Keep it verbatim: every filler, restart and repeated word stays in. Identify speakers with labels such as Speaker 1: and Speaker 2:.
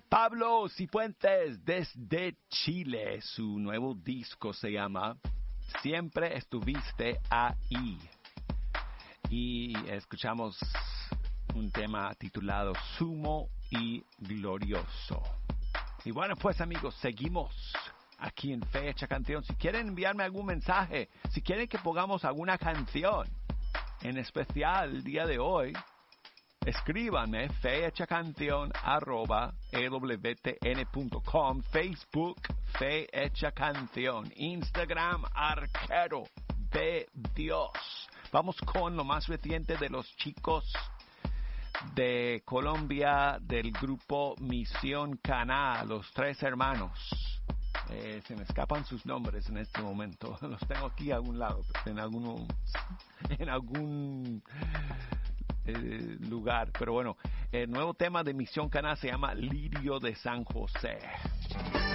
Speaker 1: Pablo Cifuentes desde Chile. Su nuevo disco se llama Siempre Estuviste Ahí. Y escuchamos un tema titulado Sumo y Glorioso. Y bueno, pues amigos, seguimos aquí en Fecha Canción. Si quieren enviarme algún mensaje, si quieren que pongamos alguna canción en especial el día de hoy, escríbanme fehechacanción arroba ewtn.com, Facebook Fe Hecha Canción, Instagram Arquero de Dios. Vamos con lo más reciente de los chicos de Colombia del grupo Misión Caná, los tres hermanos. Eh, se me escapan sus nombres en este momento. Los tengo aquí a algún lado, en algún en algún eh, lugar. Pero bueno, el nuevo tema de Misión Caná se llama Lirio de San José.